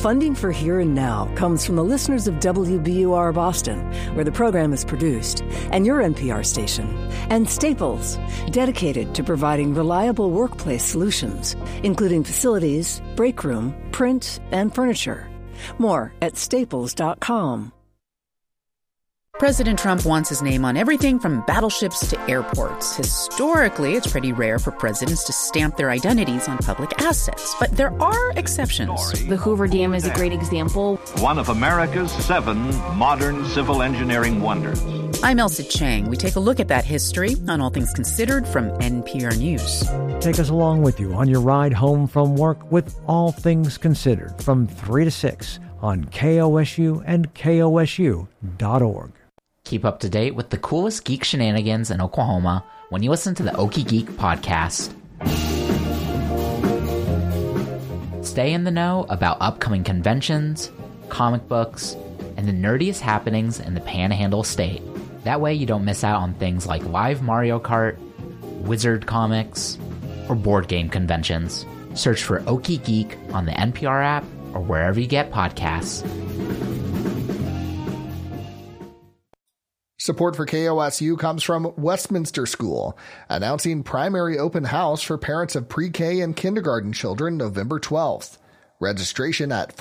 Funding for Here and Now comes from the listeners of WBUR Boston, where the program is produced, and your NPR station, and Staples, dedicated to providing reliable workplace solutions, including facilities, break room, print, and furniture. More at staples.com. President Trump wants his name on everything from battleships to airports. Historically, it's pretty rare for presidents to stamp their identities on public assets, but there are exceptions. The Hoover Dam is a great example. One of America's 7 modern civil engineering wonders. I'm Elsa Chang. We take a look at that history on All Things Considered from NPR News. Take us along with you on your ride home from work with All Things Considered from 3 to 6 on KOSU and KOSU.org. Keep up to date with the coolest geek shenanigans in Oklahoma when you listen to the Okie Geek podcast. Stay in the know about upcoming conventions, comic books, and the nerdiest happenings in the Panhandle State. That way you don't miss out on things like live Mario Kart, Wizard comics, or board game conventions. Search for Okie Geek on the NPR app or wherever you get podcasts. Support for KOSU comes from Westminster School, announcing primary open house for parents of pre-K and kindergarten children November 12th. Registration at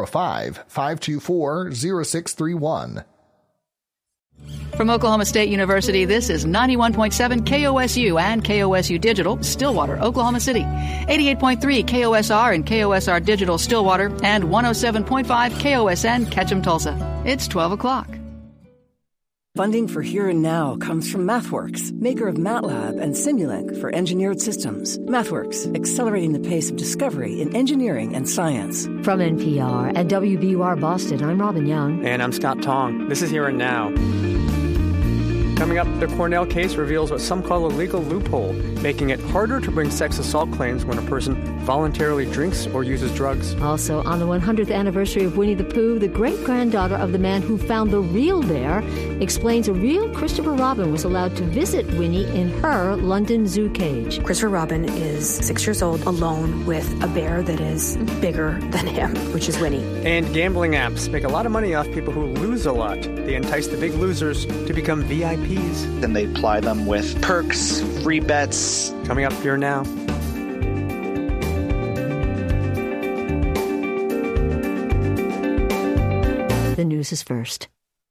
405-524-0631. From Oklahoma State University, this is 91.7 KOSU and KOSU Digital, Stillwater, Oklahoma City. 88.3 KOSR and KOSR Digital, Stillwater, and 107.5 KOSN, Ketchum, Tulsa. It's 12 o'clock. Funding for Here and Now comes from MathWorks, maker of MATLAB and Simulink for engineered systems. MathWorks, accelerating the pace of discovery in engineering and science. From NPR and WBUR Boston, I'm Robin Young. And I'm Scott Tong. This is Here and Now. Coming up, the Cornell case reveals what some call a legal loophole, making it harder to bring sex assault claims when a person voluntarily drinks or uses drugs. Also, on the 100th anniversary of Winnie the Pooh, the great-granddaughter of the man who found the real bear explains a real Christopher Robin was allowed to visit Winnie in her London zoo cage. Christopher Robin is 6 years old, alone with a bear that is bigger than him, which is Winnie. And gambling apps make a lot of money off people who lose a lot. They entice the big losers to become VIPs. Then they ply them with perks, free bets. Coming up Here Now. The news is first.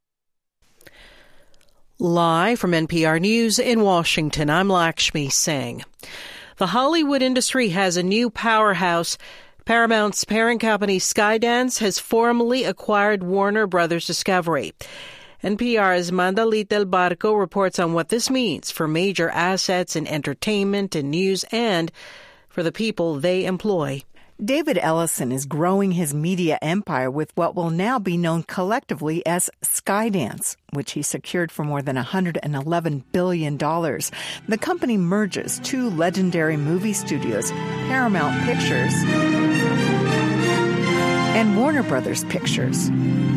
Live from NPR News in Washington, I'm Lakshmi Singh. The Hollywood industry has a new powerhouse. Paramount's parent company Skydance has formally acquired Warner Brothers Discovery. NPR's Mandalit Del Barco reports on what this means for major assets in entertainment and news and for the people they employ. David Ellison is growing his media empire with what will now be known collectively as Skydance, which he secured for more than $111 billion. The company merges 2 legendary movie studios, Paramount Pictures and Warner Brothers Pictures.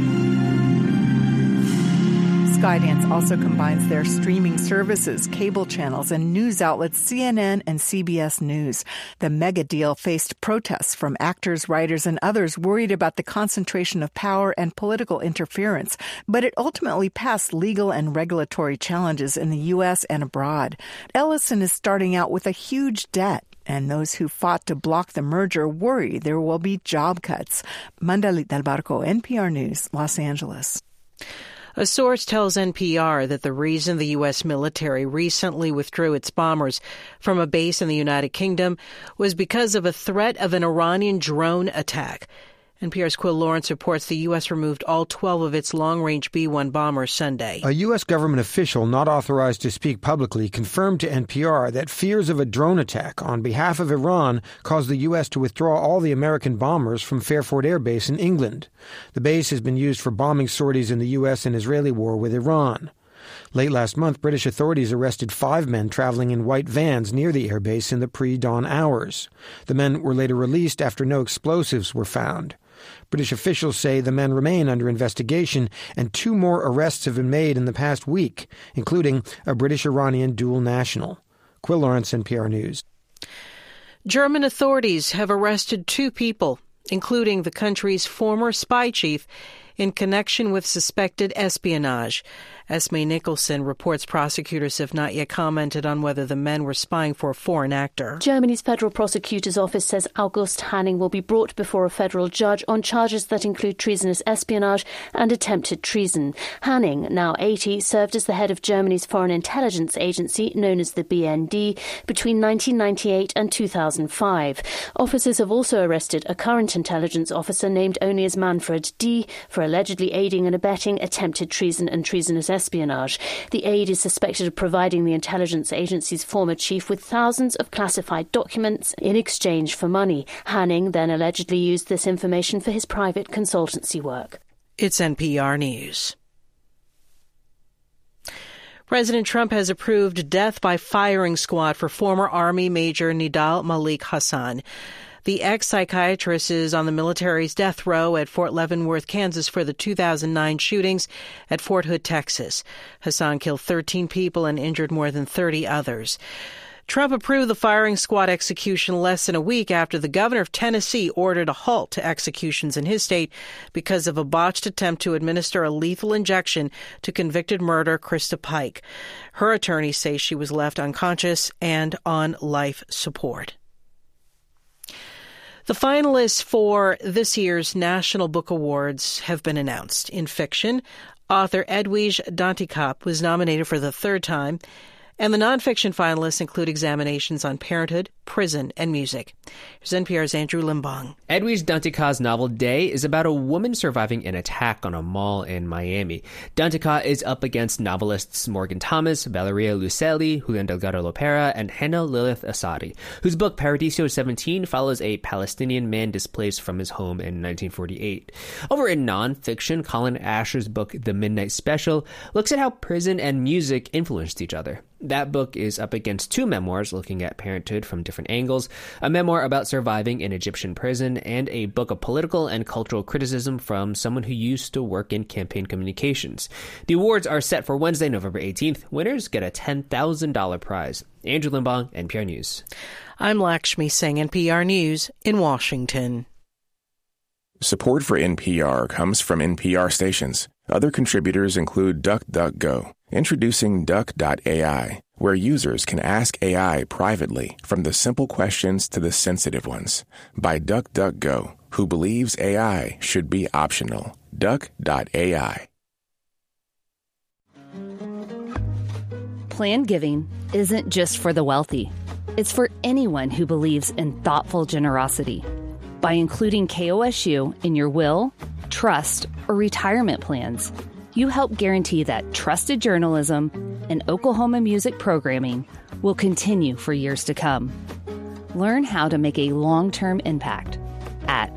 Skydance also combines their streaming services, cable channels, and news outlets CNN and CBS News. The mega deal faced protests from actors, writers, and others worried about the concentration of power and political interference, but it ultimately passed legal and regulatory challenges in the U.S. and abroad. Ellison is starting out with a huge debt, and those who fought to block the merger worry there will be job cuts. Mandalit Del Barco, NPR News, Los Angeles. A source tells NPR that the reason the U.S. military recently withdrew its bombers from a base in the United Kingdom was because of a threat of an Iranian drone attack. NPR's Quill Lawrence reports the U.S. removed all 12 of its long-range B-1 bombers Sunday. A U.S. government official not authorized to speak publicly confirmed to NPR that fears of a drone attack on behalf of Iran caused the U.S. to withdraw all the American bombers from Fairford Air Base in England. The base has been used for bombing sorties in the U.S. and Israeli war with Iran. Late last month, British authorities arrested 5 men traveling in white vans near the airbase in the pre-dawn hours. The men were later released after no explosives were found. British officials say the men remain under investigation, and 2 more arrests have been made in the past week, including a British-Iranian dual national. Quill Lawrence, NPR News. German authorities have arrested 2 people including the country's former spy chief, in connection with suspected espionage. Esme Nicholson reports prosecutors have not yet commented on whether the men were spying for a foreign actor. Germany's Federal Prosecutor's Office says August Hanning will be brought before a federal judge on charges that include treasonous espionage and attempted treason. Hanning, now 80, served as the head of Germany's foreign intelligence agency, known as the BND, between 1998 and 2005. Officers have also arrested a current intelligence officer named only as Manfred D. for allegedly aiding and abetting attempted treason and treasonous espionage. The aide is suspected of providing the intelligence agency's former chief with thousands of classified documents in exchange for money. Hanning then allegedly used this information for his private consultancy work. It's NPR News. President Trump has approved death by firing squad for former Army Major Nidal Malik Hasan. The ex-psychiatrist is on the military's death row at Fort Leavenworth, Kansas for the 2009 shootings at Fort Hood, Texas. Hassan killed 13 people and injured more than 30 others. Trump approved the firing squad execution less than a week after the governor of Tennessee ordered a halt to executions in his state because of a botched attempt to administer a lethal injection to convicted murderer Krista Pike. Her attorneys say she was left unconscious and on life support. The finalists for this year's National Book Awards have been announced. In fiction, author Edwige Danticat was nominated for the third time, and the nonfiction finalists include examinations on parenthood, prison, and music. Here's NPR's Andrew Limbong. Edwige Danticat's novel Day is about a woman surviving an attack on a mall in Miami. Danticat is up against novelists Morgan Thomas, Valeria Luiselli, Julian Delgado Lopera, and Hannah Lilith Asadi, whose book Paradiso 17 follows a Palestinian man displaced from his home in 1948. Over in nonfiction, Colin Asher's book The Midnight Special looks at how prison and music influenced each other. That book is up against two memoirs looking at parenthood from different angles, a memoir about surviving an Egyptian prison, and a book of political and cultural criticism from someone who used to work in campaign communications. The awards are set for Wednesday, November 18th. Winners get a $10,000 prize. Andrew Limbong, NPR News. I'm Lakshmi Singh, NPR News in Washington. Support for NPR comes from NPR stations. Other contributors include DuckDuckGo. Introducing Duck.ai, where users can ask AI privately from the simple questions to the sensitive ones. By DuckDuckGo, who believes AI should be optional. Duck.ai. Planned giving isn't just for the wealthy. It's for anyone who believes in thoughtful generosity. By including KOSU in your will, trust, or retirement plans, you help guarantee that trusted journalism and Oklahoma music programming will continue for years to come. Learn how to make a long-term impact at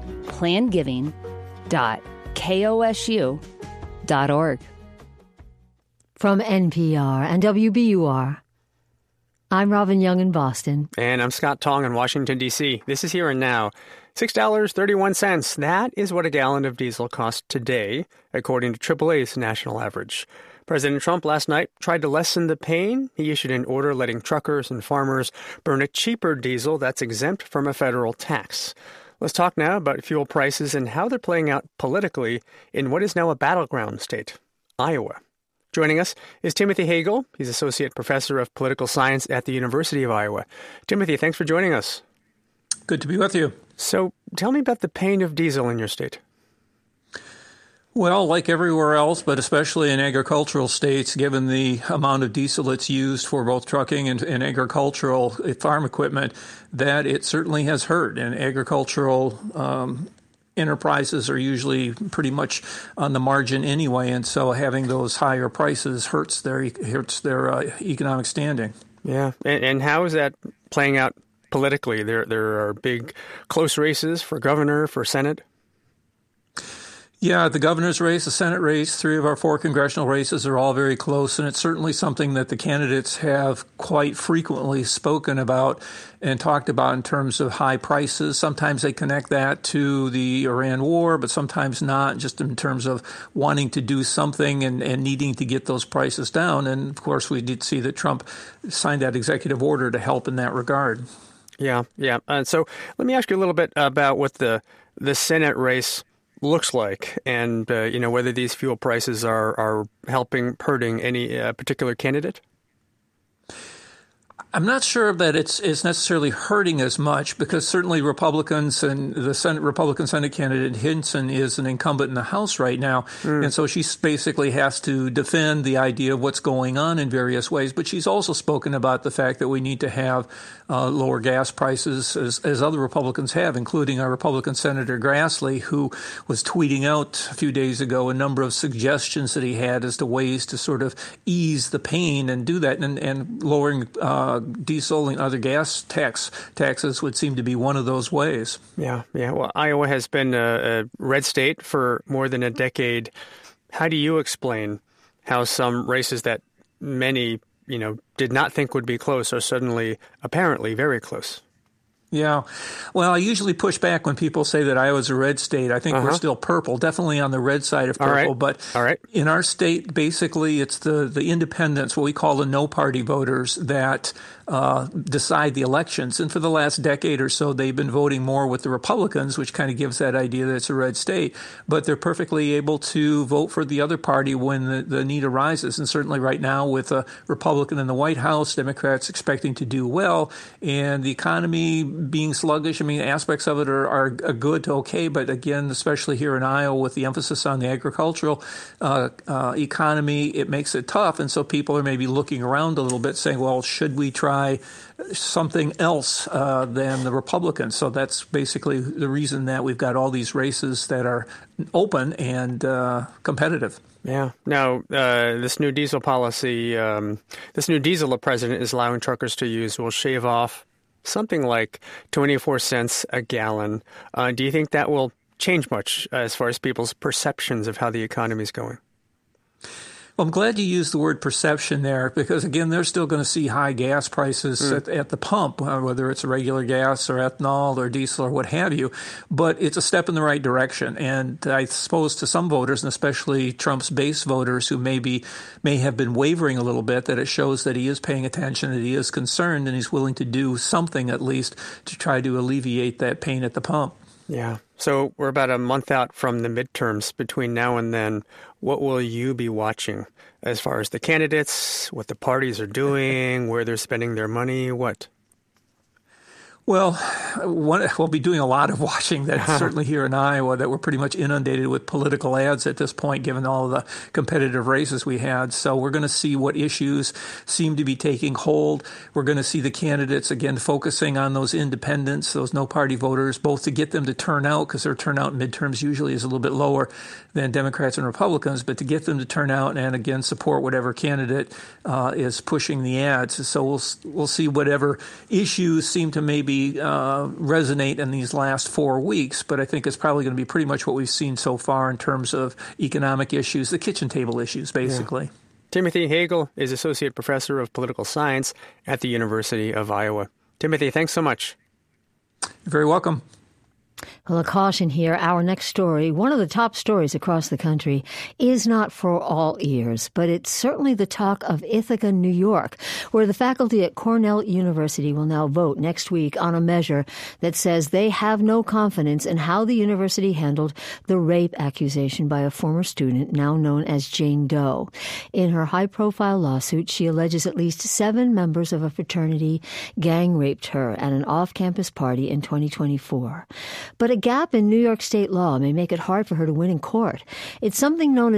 plangiving.kosu.org. From NPR and WBUR, I'm Robin Young in Boston. And I'm Scott Tong in Washington, D.C. This is Here and Now. $6.31. That is what a gallon of diesel costs today, according to AAA's national average. President Trump last night tried to lessen the pain. He issued an order letting truckers and farmers burn a cheaper diesel that's exempt from a federal tax. Let's talk now about fuel prices and how they're playing out politically in what is now a battleground state, Iowa. Joining us is Timothy Hagel. He's Associate Professor of Political Science at the University of Iowa. Timothy, thanks for joining us. Good to be with you. So tell me about the pain of diesel in your state. Well, like everywhere else, but especially in agricultural states, given the amount of diesel that's used for both trucking and agricultural farm equipment, that it certainly has hurt. And agricultural enterprises are usually pretty much on the margin anyway, and so having those higher prices hurts their economic standing. Yeah, and how is that playing out politically? There are big close races for governor, for Senate. Yeah, the governor's race, the Senate race, 3 of our 4 congressional races are all very close, and it's certainly something that the candidates have quite frequently spoken about and talked about in terms of high prices. Sometimes they connect that to the Iran war, but sometimes not, just in terms of wanting to do something and needing to get those prices down. And, of course, we did see that Trump signed that executive order to help in that regard. Yeah. And so let me ask you a little bit about what the Senate race looks like, and whether these fuel prices are hurting any particular candidate. I'm not sure that it's necessarily hurting as much, because certainly Republicans and the Republican Senate candidate Hinson is an incumbent in the House right now. And so she basically has to defend the idea of what's going on in various ways. But she's also spoken about the fact that we need to have lower gas prices, as other Republicans have, including our Republican Senator Grassley, who was tweeting out a few days ago a number of suggestions that he had as to ways to sort of ease the pain and do that, and lowering diesel and other gas taxes would seem to be one of those ways. Yeah. Well, Iowa has been a red state for more than a decade. How do you explain how some races that many, did not think would be close are suddenly apparently very close? Yeah. Well, I usually push back when people say that Iowa's a red state. I think we're still purple, definitely on the red side of purple. But in our state, basically, it's the independents, what we call the no-party voters, that decide the elections. And for the last decade or so, they've been voting more with the Republicans, which kind of gives that idea that it's a red state. But they're perfectly able to vote for the other party when the need arises. And certainly right now, with a Republican in the White House, Democrats expecting to do well, and the economy being sluggish. I mean, aspects of it are good to okay, but again, especially here in Iowa, with the emphasis on the agricultural economy, it makes it tough. And so people are maybe looking around a little bit, saying, well, should we try something else than the Republicans? So that's basically the reason that we've got all these races that are open and competitive. Yeah. Now, this new diesel policy, this new diesel the president is allowing truckers to use will shave off something like 24 cents a gallon. Do you think that will change much as far as people's perceptions of how the economy is going? Well, I'm glad you used the word perception there, because, again, they're still going to see high gas prices at the pump, whether it's regular gas or ethanol or diesel or what have you. But it's a step in the right direction. And I suppose to some voters, and especially Trump's base voters who may have been wavering a little bit, that it shows that he is paying attention, that he is concerned, and he's willing to do something at least to try to alleviate that pain at the pump. Yeah. So we're about a month out from the midterms. Between now and then, what will you be watching as far as the candidates, what the parties are doing, where they're spending their money, what? Well, we'll be doing a lot of watching. That's certainly here in Iowa, that we're pretty much inundated with political ads at this point, given all the competitive races we had. So we're going to see what issues seem to be taking hold. We're going to see the candidates, again, focusing on those independents, those no-party voters, both to get them to turn out, because their turnout in midterms usually is a little bit lower than Democrats and Republicans, but to get them to turn out and, again, support whatever candidate is pushing the ads. So we'll see whatever issues seem to maybe resonate in these last 4 weeks, but I think it's probably going to be pretty much what we've seen so far in terms of economic issues, the kitchen table issues, basically. Yeah. Timothy Hagel is Associate Professor of Political Science at the University of Iowa. Timothy, thanks so much. You're very welcome. Well, a caution here. Our next story, one of the top stories across the country, is not for all ears, but it's certainly the talk of Ithaca, New York, where the faculty at Cornell University will now vote next week on a measure that says they have no confidence in how the university handled the rape accusation by a former student now known as Jane Doe. In her high-profile lawsuit, she alleges at least 7 members of a fraternity gang raped her at an off-campus party in 2024. But a gap in New York state law may make it hard for her to win in court. It's something known as